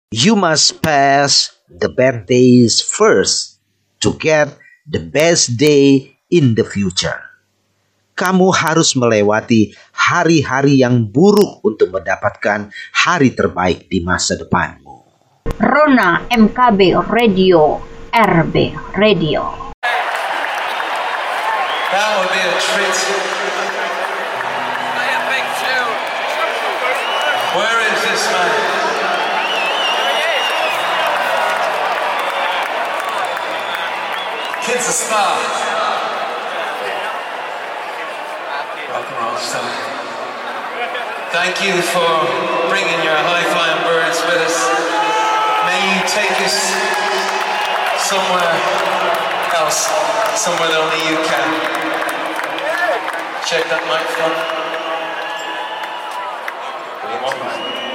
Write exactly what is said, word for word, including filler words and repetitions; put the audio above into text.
You must pass the bad days first to get the best day in the future. Kamu harus melewati hari-hari yang buruk untuk mendapatkan hari terbaik di masa depanmu. Rona M K B Radio, R B Radio. That would be a treat. Where is this man? Kid's a star. Rock and roll star. Thank you for bringing your high-flying birds with us. May you take us somewhere else, somewhere that only you can. Check that microphone. What do you want, man?